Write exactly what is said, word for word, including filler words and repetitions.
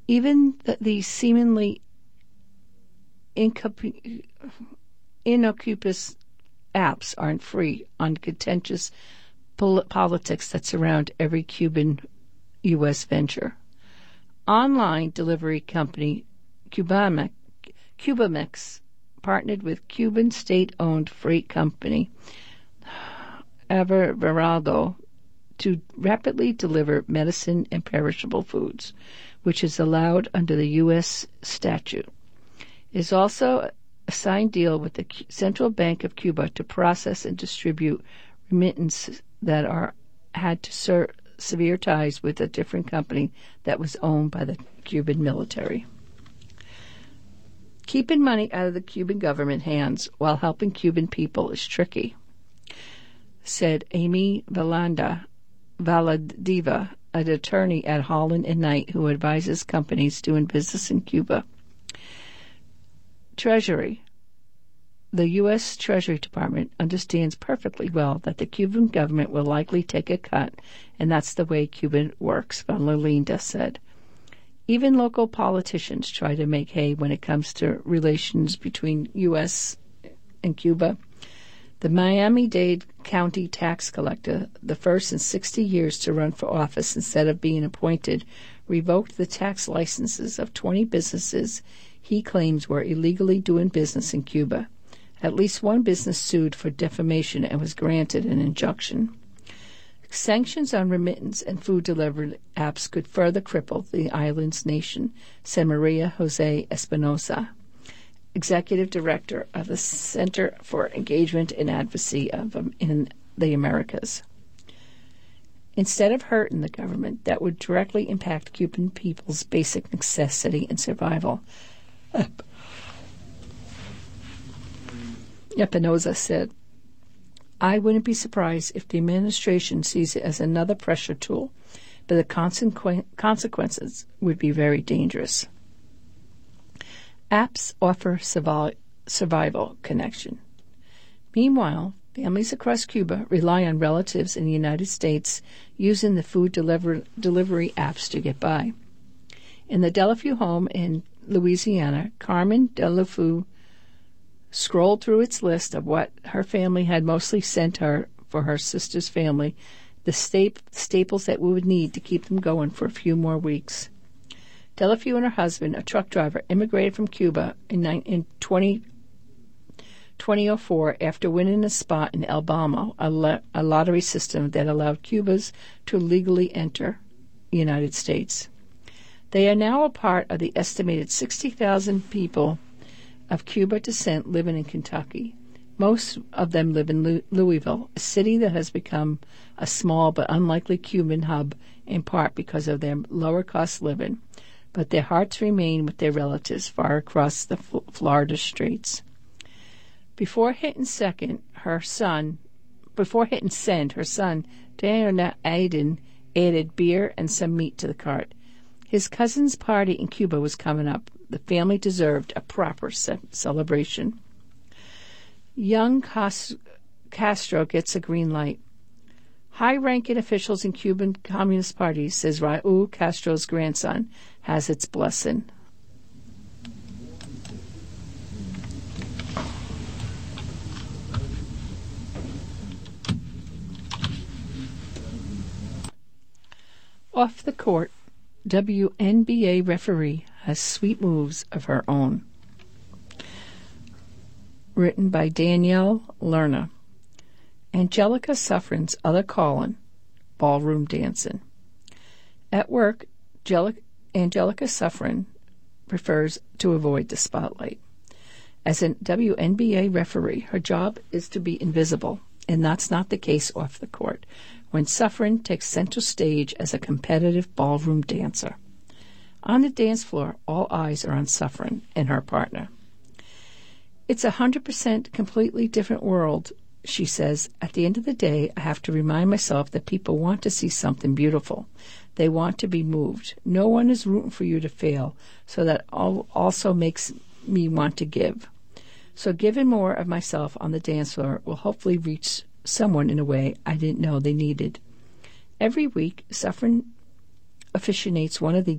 Even the, these seemingly incup- innocuous apps aren't free on contentious pol- politics that surround every Cuban U S venture. Online delivery company Cubamex, Cubamex partnered with Cuban state-owned freight company Everardo to rapidly deliver medicine and perishable foods, which is allowed under the U S statute. It is also a signed deal with the Central Bank of Cuba to process and distribute remittances that are had to ser- severe ties with a different company that was owned by the Cuban military. Keeping money out of the Cuban government hands while helping Cuban people is tricky, said Amy Valanda, Valadiva, an attorney at Holland and Knight who advises companies doing business in Cuba. Treasury. The U S Treasury Department understands perfectly well that the Cuban government will likely take a cut, and that's the way Cuba works, Valanda said. Even local politicians try to make hay when it comes to relations between U S and Cuba. The Miami-Dade County tax collector, the first in sixty years to run for office instead of being appointed, revoked the tax licenses of twenty businesses he claims were illegally doing business in Cuba. At least one business sued for defamation and was granted an injunction. Sanctions on remittance and food delivery apps could further cripple the island's nation, said Maria Jose Espinosa, executive director of the Center for Engagement and Advocacy of, um, in the Americas. Instead of hurting the government, that would directly impact Cuban people's basic necessity and survival. Espinosa said, I wouldn't be surprised if the administration sees it as another pressure tool, but the consequ- consequences would be very dangerous. Apps offer survi- survival connection. Meanwhile, families across Cuba rely on relatives in the United States using the food deliver- delivery apps to get by. In the Delafeu home in Louisiana, Carmen Delafeu scrolled through its list of what her family had mostly sent her for her sister's family, the sta- staples that we would need to keep them going for a few more weeks. Delafeu and her husband, a truck driver, immigrated from Cuba in, in twenty oh four after winning a spot in El Balmo, a, le- a lottery system that allowed Cubans to legally enter the United States. They are now a part of the estimated sixty thousand people of Cuba descent living in Kentucky. Most of them live in Louisville, a city that has become a small but unlikely Cuban hub in part because of their lower cost living, but their hearts remain with their relatives far across the Florida Straits. Before hitting second, her son, before hitting send, her son, Diana Aiden, added beer and some meat to the cart. His cousin's party in Cuba was coming up. The family deserved a proper ce- celebration. Young Cas- Castro gets a green light. High-ranking officials in Cuban Communist Party, says Raul Castro's grandson, has its blessing. Off the court, W N B A referee has sweet moves of her own. Written by Danielle Lerner. Angelica Suffren's other calling, ballroom dancing. At work, Angelica Suffren prefers to avoid the spotlight. As a W N B A referee, her job is to be invisible, and that's not the case off the court, when Suffren takes center stage as a competitive ballroom dancer. On the dance floor, all eyes are on Suffren and her partner. It's a one hundred percent completely different world, she says. At the end of the day, I have to remind myself that people want to see something beautiful. They want to be moved. No one is rooting for you to fail, so that also makes me want to give. So giving more of myself on the dance floor will hopefully reach someone in a way I didn't know they needed. Every week, Suffren officiates one of the